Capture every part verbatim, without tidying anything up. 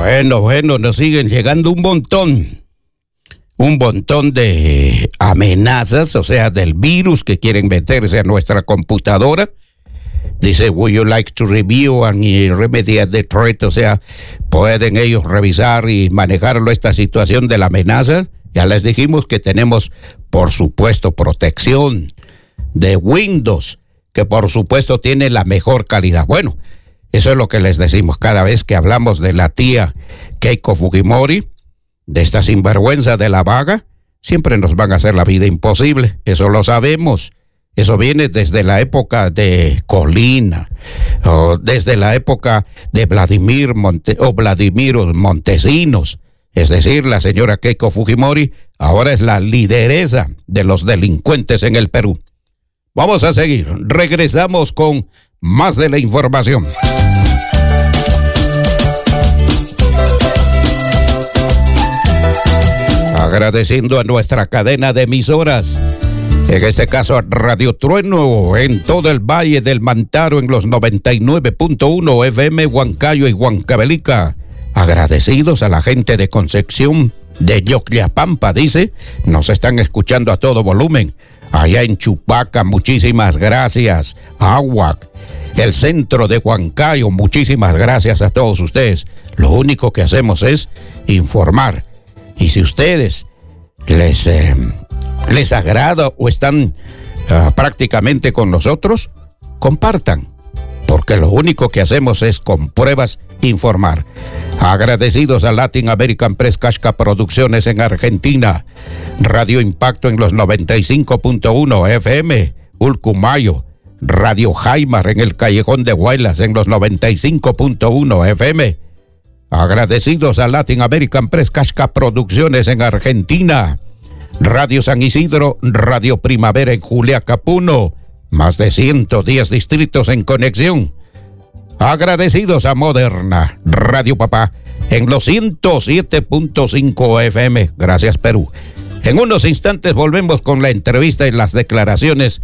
Bueno, bueno, nos siguen llegando un montón, un montón de amenazas, o sea, del virus que quieren meterse a nuestra computadora. Dice, would you like to review and remedy the threat? O sea, pueden ellos revisar y manejarlo esta situación de la amenaza. Ya les dijimos que tenemos, por supuesto, protección de Windows, que por supuesto tiene la mejor calidad. Bueno, eso es lo que les decimos cada vez que hablamos de la tía Keiko Fujimori, de esta sinvergüenza de la vaga. Siempre nos van a hacer la vida imposible, eso lo sabemos. Eso viene desde la época de Colina, o desde la época de Vladimir Monte, o Vladimir Montesinos. Es decir, la señora Keiko Fujimori ahora es la lideresa de los delincuentes en el Perú. Vamos a seguir. Regresamos con más de la información. Agradeciendo a nuestra cadena de emisoras, en este caso a Radio Trueno en todo el Valle del Mantaro en los noventa y nueve punto uno F M, Huancayo y Huancavelica. Agradecidos a la gente de Concepción de Yocliapampa, dice, nos están escuchando a todo volumen. Allá en Chupaca, muchísimas gracias. Aguac, el centro de Huancayo, muchísimas gracias a todos ustedes. Lo único que hacemos es informar. Y si ustedes les, eh, les agrada o están uh, prácticamente con nosotros, compartan. Porque lo único que hacemos es con pruebas informar. Agradecidos a Latin American Press Casca Producciones en Argentina, Radio Impacto en los noventa y cinco punto uno F M, Ulcumayo, Radio Jaimar en el Callejón de Huaylas en los noventa y cinco punto uno F M. Agradecidos a Latin American Press Casca Producciones en Argentina, Radio San Isidro, Radio Primavera en Juliaca, Puno, más de ciento diez distritos en conexión. Agradecidos a Moderna, Radio Papá, en los ciento siete punto cinco F M. Gracias, Perú. En unos instantes volvemos con la entrevista y las declaraciones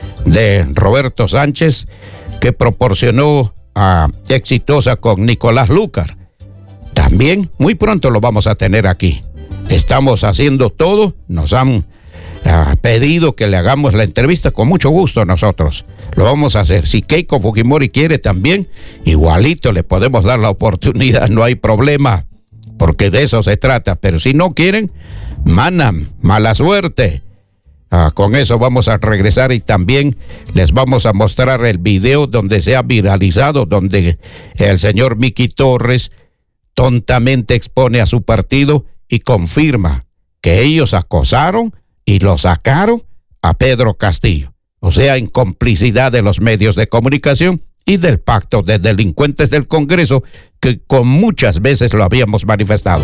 de Roberto Sánchez, que proporcionó a Exitosa con Nicolás Lucar. También muy pronto lo vamos a tener aquí. Estamos haciendo todo, nos han uh, pedido que le hagamos la entrevista, con mucho gusto nosotros lo vamos a hacer. Si Keiko Fujimori quiere también, igualito le podemos dar la oportunidad, no hay problema, porque de eso se trata. Pero si no quieren, manan, mala suerte. Uh, con eso vamos a regresar y también les vamos a mostrar el video donde se ha viralizado, donde el señor Miki Torres tontamente expone a su partido y confirma que ellos acosaron y lo sacaron a Pedro Castillo. O sea, en complicidad de los medios de comunicación y del pacto de delincuentes del Congreso, que con muchas veces lo habíamos manifestado.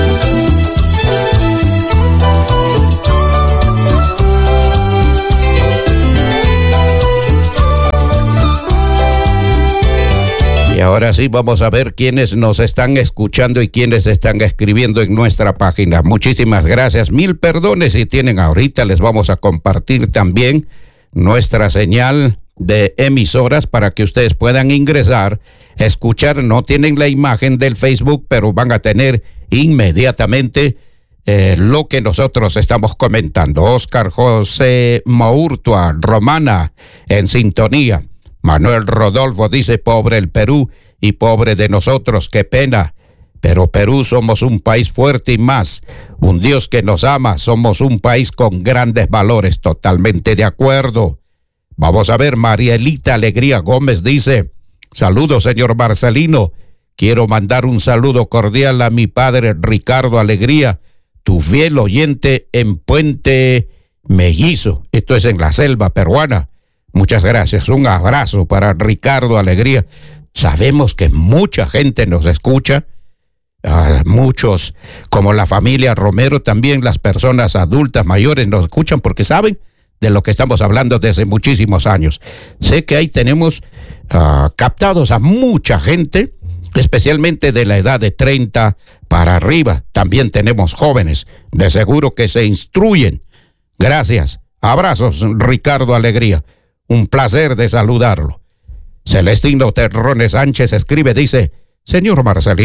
Y ahora sí vamos a ver quiénes nos están escuchando y quiénes están escribiendo en nuestra página. Muchísimas gracias, mil perdones si tienen. Ahorita les vamos a compartir también nuestra señal de emisoras para que ustedes puedan ingresar, escuchar. No tienen la imagen del Facebook, pero van a tener inmediatamente eh, lo que nosotros estamos comentando. Oscar José Maurtua, Romana, en sintonía. Manuel Rodolfo dice, pobre el Perú y pobre de nosotros, qué pena. Pero Perú somos un país fuerte y más, un Dios que nos ama, somos un país con grandes valores, totalmente de acuerdo. Vamos a ver, Marielita Alegría Gómez dice, saludos señor Marcelino, quiero mandar un saludo cordial a mi padre Ricardo Alegría, tu fiel oyente en Puente Mellizo, esto es en la selva peruana. Muchas gracias, un abrazo para Ricardo Alegría. Sabemos que mucha gente nos escucha, uh, muchos, como la familia Romero, también las personas adultas mayores nos escuchan porque saben de lo que estamos hablando desde muchísimos años. Sé que ahí tenemos uh, captados a mucha gente, especialmente de la edad de treinta para arriba. También tenemos jóvenes, de seguro que se instruyen. Gracias, abrazos Ricardo Alegría. Un placer de saludarlo. Celestino Terrones Sánchez escribe, dice, señor Marcelino,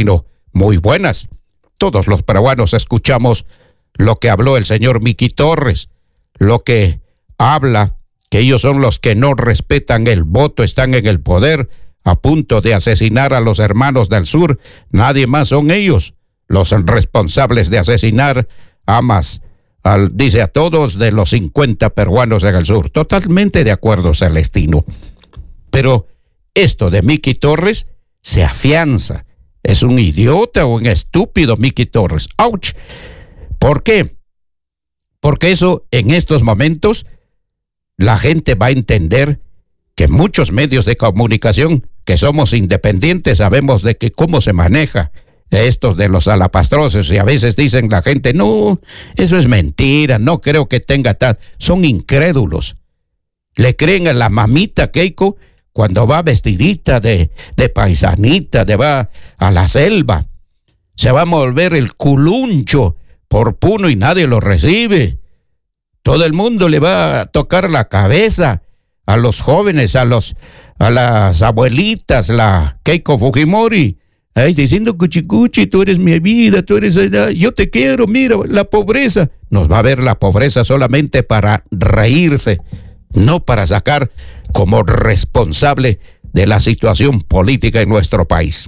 muy buenas. Todos los peruanos escuchamos lo que habló el señor Miki Torres, lo que habla, que ellos son los que no respetan el voto, están en el poder, a punto de asesinar a los hermanos del sur. Nadie más son ellos los responsables de asesinar a más, al, dice a todos, de los cincuenta peruanos en el sur. Totalmente de acuerdo, Celestino. Pero esto de Miki Torres se afianza. Es un idiota o un estúpido Miki Torres. ¡Auch! ¿Por qué? Porque eso en estos momentos la gente va a entender que muchos medios de comunicación que somos independientes sabemos de que cómo se maneja estos de los alapastrosos, y a veces dicen la gente, no, eso es mentira, no creo que tenga tal. Son incrédulos. Le creen a la mamita Keiko cuando va vestidita de, de paisanita, de va a la selva. Se va a volver el culuncho por Puno y nadie lo recibe. Todo el mundo le va a tocar la cabeza a los jóvenes, a los a las abuelitas, la Keiko Fujimori, ay, diciendo cuchi cuchi, tú eres mi vida, tú eres, yo te quiero, mira, la pobreza. Nos va a ver la pobreza solamente para reírse, no para sacar como responsable de la situación política en nuestro país.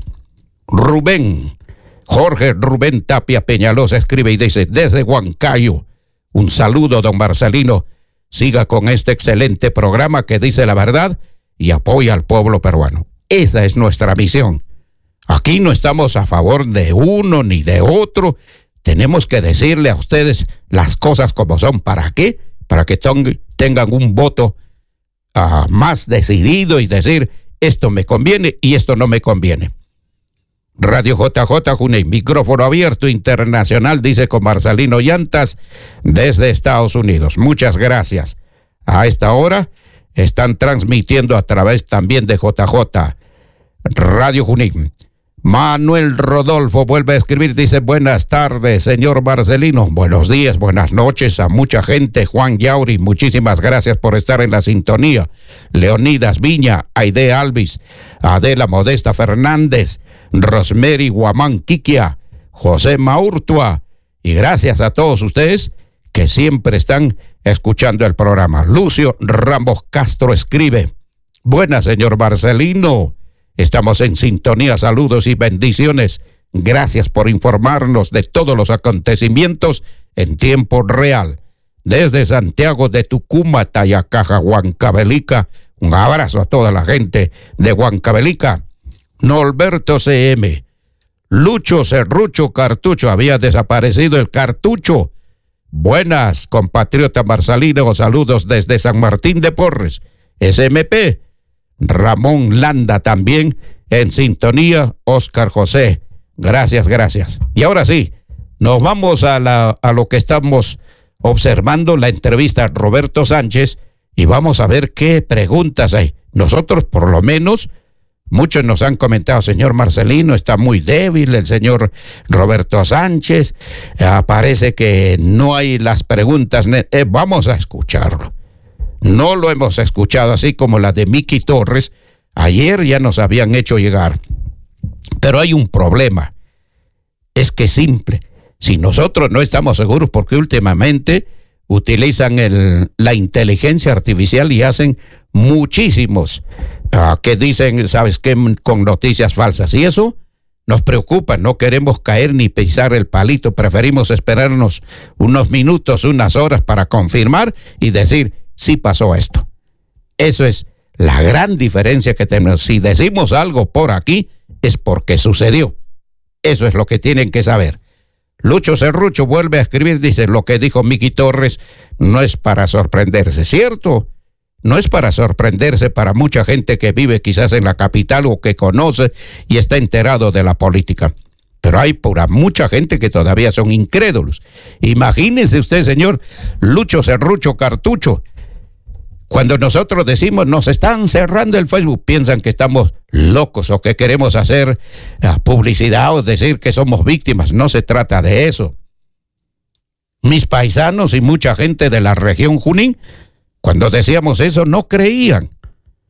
Rubén, Jorge Rubén Tapia Peñalosa escribe y dice, desde Huancayo, un saludo, don Marcelino, siga con este excelente programa que dice la verdad y apoya al pueblo peruano. Esa es nuestra misión. Aquí no estamos a favor de uno ni de otro. Tenemos que decirle a ustedes las cosas como son. ¿Para qué? Para que tengan un voto uh, más decidido y decir, esto me conviene y esto no me conviene. Radio J J Junín, micrófono abierto internacional, dice con Marcelino Llantas desde Estados Unidos. Muchas gracias. A esta hora están transmitiendo a través también de J J Radio Junín. Manuel Rodolfo vuelve a escribir, dice, buenas tardes, señor Marcelino. Buenos días, buenas noches a mucha gente. Juan Yauri, muchísimas gracias por estar en la sintonía. Leonidas Viña, Aide Alvis, Adela Modesta Fernández, Rosemary Guamán Quiquia, José Maurtua, y gracias a todos ustedes que siempre están escuchando el programa. Lucio Ramos Castro escribe, buenas, señor Marcelino. Estamos en sintonía, saludos y bendiciones. Gracias por informarnos de todos los acontecimientos en tiempo real. Desde Santiago de Tucumán, Tayacaja, Huancavelica, un abrazo a toda la gente de Huancavelica. Norberto C M, Lucho Serrucho Cartucho, había desaparecido el cartucho. Buenas, compatriota Marcelino, saludos desde San Martín de Porres. S M P, Ramón Landa también en sintonía. Oscar José, gracias, gracias. Y ahora sí, nos vamos a, la, a lo que estamos observando, la entrevista a Roberto Sánchez, y vamos a ver qué preguntas hay. Nosotros, por lo menos, muchos nos han comentado, señor Marcelino, está muy débil el señor Roberto Sánchez, eh, parece que no hay las preguntas, eh, vamos a escucharlo. No lo hemos escuchado, así como la de Miki Torres. Ayer ya nos habían hecho llegar. Pero hay un problema. Es que simple. Si nosotros no estamos seguros, porque últimamente utilizan el, la inteligencia artificial y hacen muchísimos uh, que dicen, ¿sabes qué? Con noticias falsas. Y eso nos preocupa. No queremos caer ni pisar el palito. Preferimos esperarnos unos minutos, unas horas para confirmar y decir, sí pasó esto. Eso es la gran diferencia que tenemos. Si decimos algo por aquí, es porque sucedió. Eso es lo que tienen que saber. Lucho Serrucho vuelve a escribir, dice, lo que dijo Miki Torres no es para sorprenderse, ¿cierto? No es para sorprenderse para mucha gente que vive quizás en la capital o que conoce y está enterado de la política. Pero hay pura mucha gente que todavía son incrédulos. Imagínese usted, señor Lucho Serrucho Cartucho, cuando nosotros decimos nos están cerrando el Facebook, piensan que estamos locos o que queremos hacer uh, publicidad o decir que somos víctimas. No se trata de eso. Mis paisanos y mucha gente de la región Junín, cuando decíamos eso, no creían.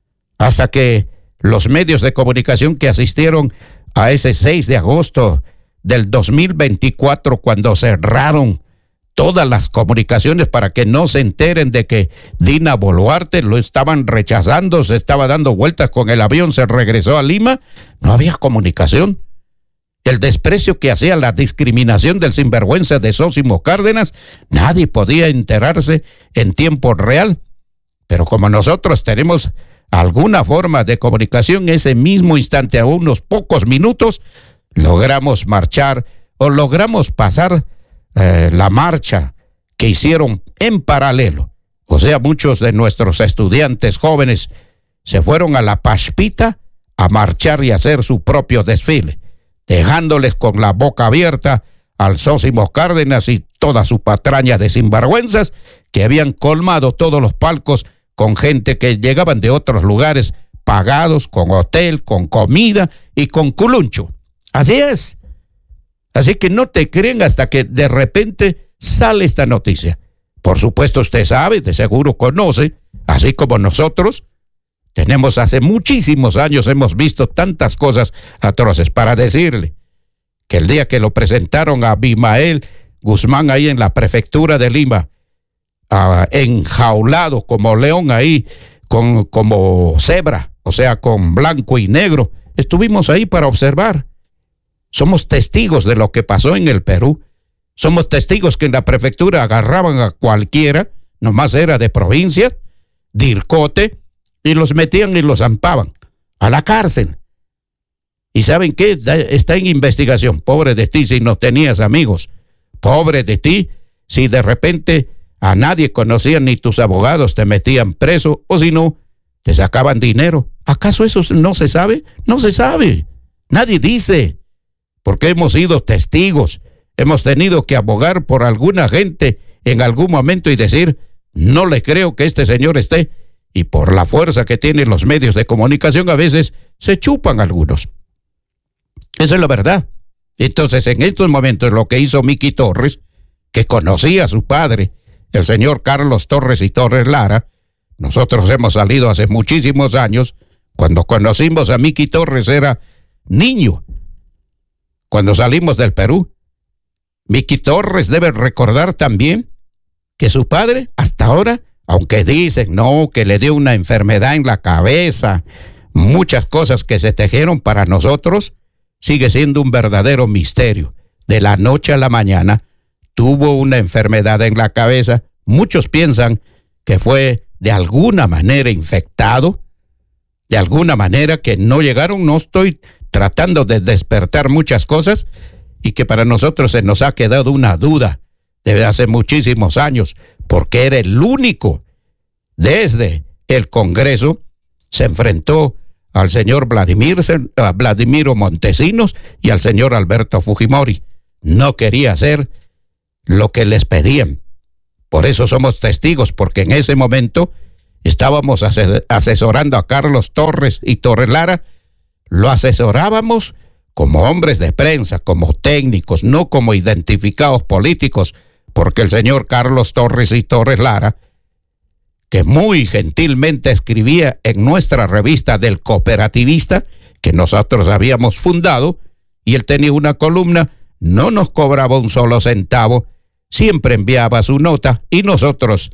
Hasta que los medios de comunicación que asistieron a ese seis de agosto del dos mil veinticuatro, cuando cerraron todas las comunicaciones para que no se enteren de que Dina Boluarte lo estaban rechazando, se estaba dando vueltas con el avión, se regresó a Lima, no había comunicación. El desprecio que hacía, la discriminación del sinvergüenza de Zósimo Cárdenas, nadie podía enterarse en tiempo real. Pero como nosotros tenemos alguna forma de comunicación, ese mismo instante, a unos pocos minutos, logramos marchar o logramos pasar eh, la marcha que hicieron en paralelo. O sea, muchos de nuestros estudiantes jóvenes se fueron a la Pashpita a marchar y hacer su propio desfile, dejándoles con la boca abierta al Zósimo Cárdenas y toda su patraña de sinvergüenzas que habían colmado todos los palcos con gente que llegaban de otros lugares, pagados, con hotel, con comida y con culuncho. Así es. Así que no te creen hasta que de repente sale esta noticia. Por supuesto, usted sabe, de seguro conoce, así como nosotros, tenemos hace muchísimos años, hemos visto tantas cosas atroces, para decirle que el día que lo presentaron a Abimael Guzmán ahí en la prefectura de Lima, uh, enjaulado como león ahí, con, como cebra, o sea, con blanco y negro, estuvimos ahí para observar. Somos testigos de lo que pasó en el Perú. Somos testigos que en la prefectura agarraban a cualquiera, nomás era de provincia, de Ircote, y los metían y los zampaban a la cárcel. ¿Y saben qué? Está en investigación. Pobre de ti si no tenías amigos. Pobre de ti si de repente a nadie conocían, ni tus abogados, te metían preso, o si no, te sacaban dinero. ¿Acaso eso no se sabe? No se sabe. Nadie dice. Porque hemos sido testigos. Hemos tenido que abogar por alguna gente en algún momento y decir, no le creo que este señor esté. Y por la fuerza que tienen los medios de comunicación, a veces se chupan algunos. Esa es la verdad. Entonces, en estos momentos, lo que hizo Miki Torres, que conocía a su padre, el señor Carlos Torres y Torres Lara, nosotros hemos salido hace muchísimos años. Cuando conocimos a Miki Torres era niño. Cuando salimos del Perú, Miki Torres debe recordar también que su padre, hasta ahora, aunque dicen, no, que le dio una enfermedad en la cabeza, muchas cosas que se tejieron para nosotros, sigue siendo un verdadero misterio. De la noche a la mañana, tuvo una enfermedad en la cabeza. Muchos piensan que fue de alguna manera infectado, de alguna manera que no llegaron, no estoy tratando de despertar muchas cosas, y que para nosotros se nos ha quedado una duda desde hace muchísimos años, porque era el único desde el Congreso, se enfrentó al señor Vladimir, a Vladimiro Montesinos y al señor Alberto Fujimori. No quería hacer lo que les pedían. Por eso somos testigos, porque en ese momento estábamos asesorando a Carlos Torres y Torres Lara. Lo asesorábamos como hombres de prensa, como técnicos, no como identificados políticos, porque el señor Carlos Torres y Torres Lara, que muy gentilmente escribía en nuestra revista del Cooperativista, que nosotros habíamos fundado, y él tenía una columna, no nos cobraba un solo centavo, siempre enviaba su nota, y nosotros,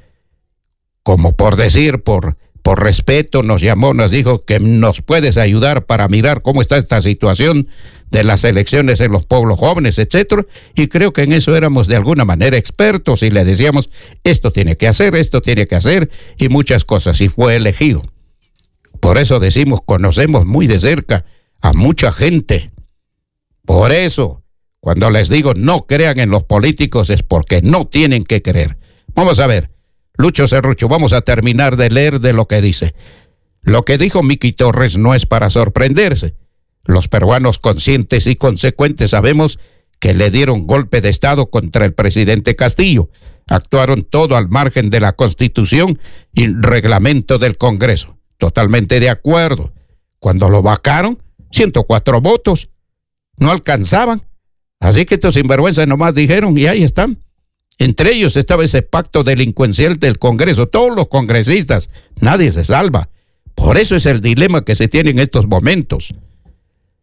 como por decir, por, por respeto, nos llamó, nos dijo que nos puedes ayudar para mirar cómo está esta situación de las elecciones en los pueblos jóvenes, etcétera, y creo que en eso éramos de alguna manera expertos y le decíamos, esto tiene que hacer, esto tiene que hacer, y muchas cosas, y fue elegido. Por eso decimos, conocemos muy de cerca a mucha gente. Por eso, cuando les digo no crean en los políticos, es porque no tienen que creer. Vamos a ver, Lucho Serrucho, vamos a terminar de leer de lo que dice. Lo que dijo Miki Torres no es para sorprenderse. Los peruanos conscientes y consecuentes sabemos que le dieron golpe de Estado contra el presidente Castillo. Actuaron todo al margen de la Constitución y reglamento del Congreso. Totalmente de acuerdo. Cuando lo vacaron, ciento cuatro votos. No alcanzaban. Así que estos sinvergüenzas nomás dijeron y ahí están. Entre ellos estaba ese pacto delincuencial del Congreso. Todos los congresistas, nadie se salva. Por eso es el dilema que se tiene en estos momentos.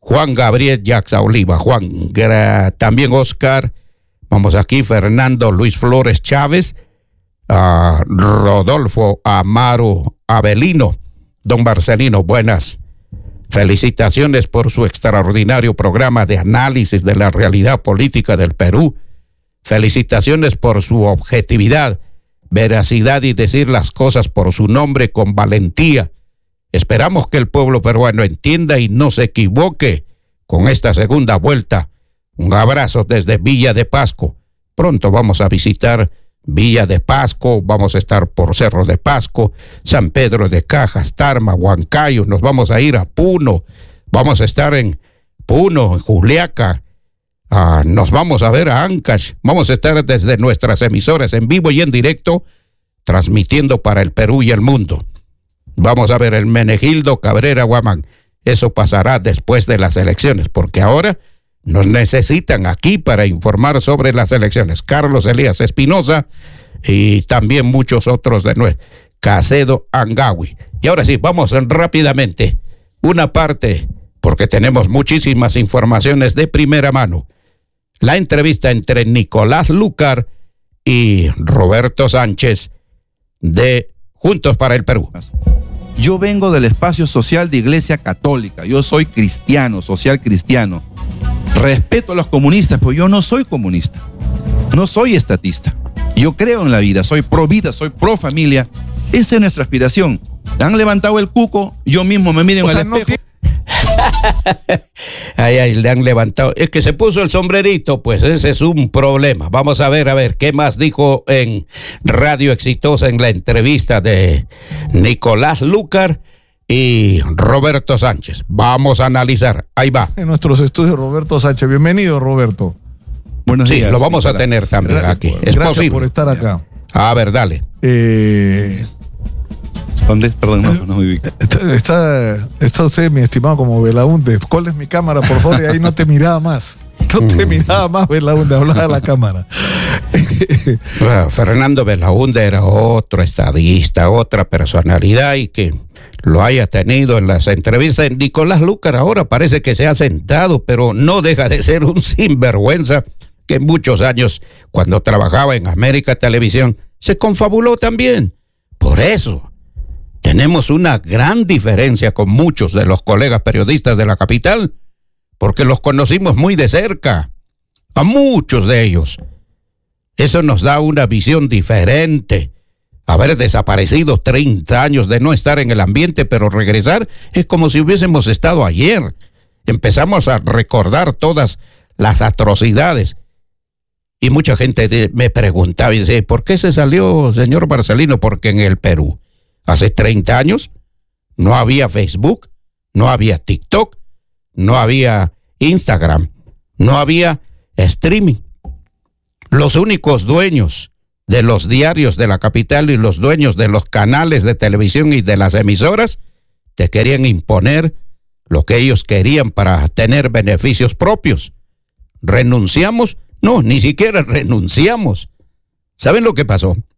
Juan Gabriel Yaxa Oliva, Juan, también Oscar, vamos aquí, Fernando Luis Flores Chávez, uh, Rodolfo Amaro Avelino, don Marcelino, buenas. Felicitaciones por su extraordinario programa de análisis de la realidad política del Perú. Felicitaciones por su objetividad, veracidad y decir las cosas por su nombre con valentía. Esperamos que el pueblo peruano entienda y no se equivoque con esta segunda vuelta. Un abrazo desde Villa de Pasco. Pronto vamos a visitar Villa de Pasco, vamos a estar por Cerro de Pasco, San Pedro de Cajas, Tarma, Huancayo, nos vamos a ir a Puno, vamos a estar en Puno, en Juliaca, uh, nos vamos a ver a Ancash, vamos a estar desde nuestras emisoras en vivo y en directo, transmitiendo para el Perú y el mundo. Vamos a ver el Menegildo Cabrera Guamán, eso pasará después de las elecciones, porque ahora nos necesitan aquí para informar sobre las elecciones. Carlos Elías Espinosa y también muchos otros de nuevo. Casedo Angawi. Y ahora sí, vamos rápidamente. Una parte, porque tenemos muchísimas informaciones de primera mano. La entrevista entre Nicolás Lúcar y Roberto Sánchez de Juntos para el Perú. Yo vengo del espacio social de Iglesia Católica. Yo soy cristiano, social cristiano. Respeto a los comunistas, pero yo no soy comunista. No soy estatista. Yo creo en la vida, soy pro vida, soy pro familia. Esa es nuestra aspiración. Han levantado el cuco, yo mismo me miro en el espejo. No ay, ay, le han levantado. Es que se puso el sombrerito, pues ese es un problema. Vamos a ver, a ver, ¿qué más dijo en Radio Exitosa en la entrevista de Nicolás Lúcar y Roberto Sánchez? Vamos a analizar. Ahí va. En nuestros estudios, Roberto Sánchez. Bienvenido, Roberto. Buenos días. Sí, lo vamos Nicolás. a tener también gracias aquí. Por, es gracias posible. por estar acá. A ver, dale. Eh... ¿Dónde? Perdón, no, no me ubico. Está, está, está usted, mi estimado, como Belaúnde. ¿Cuál es mi cámara, por favor? Y ahí no te miraba más. No te miraba más, Belaúnde, hablaba a la cámara. Bueno, Fernando Belaúnde era otro estadista, otra personalidad, y que lo haya tenido en las entrevistas. Nicolás Lúcar ahora parece que se ha sentado, pero no deja de ser un sinvergüenza que muchos años, cuando trabajaba en América Televisión, se confabuló también. Por eso tenemos una gran diferencia con muchos de los colegas periodistas de la capital, porque los conocimos muy de cerca, a muchos de ellos. Eso nos da una visión diferente. Haber desaparecido treinta años de no estar en el ambiente, pero regresar es como si hubiésemos estado ayer. Empezamos a recordar todas las atrocidades. Y mucha gente me preguntaba y decía, ¿por qué se salió, señor Marcelino? Porque en el Perú, hace treinta años, no había Facebook, no había TikTok, no había Instagram, no había streaming. Los únicos dueños de los diarios de la capital y los dueños de los canales de televisión y de las emisoras te querían imponer lo que ellos querían para tener beneficios propios. ¿Renunciamos? No, ni siquiera renunciamos. ¿Saben lo que pasó?